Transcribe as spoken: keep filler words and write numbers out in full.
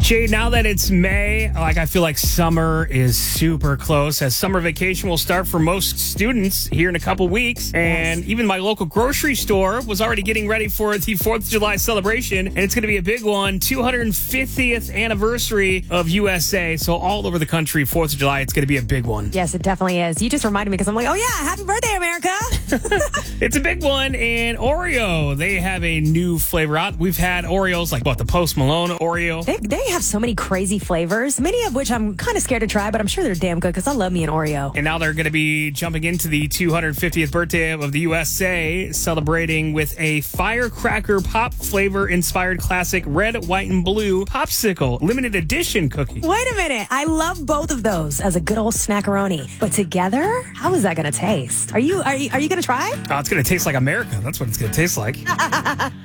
Jay, now that it's May, like I feel like summer is super close as summer vacation will start for most students here in a couple weeks. And even my local grocery store was already getting ready for the fourth of July celebration. And it's going to be a big one, two hundred fiftieth anniversary of U S A. So all over the country, fourth of July, it's going to be a big one. Yes, it definitely is. You just reminded me because I'm like, oh yeah, happy birthday, America. It's a big one. And Oreo, they have a new flavor out. We've had Oreos like, what, the Post Malone Oreo? They, they have so many crazy flavors, many of which I'm kind of scared to try, but I'm sure they're damn good because I love me an Oreo. And now they're going to be jumping into the two hundred fiftieth birthday of the U S A, celebrating with a firecracker pop flavor inspired classic red, white, and blue popsicle limited edition cookie. Wait a minute. I love both of those as a good old snackaroni. But together, how is that going to taste? Are you, are you, are you going to try? Oh, it's going to taste like America. That's what it's going to taste like.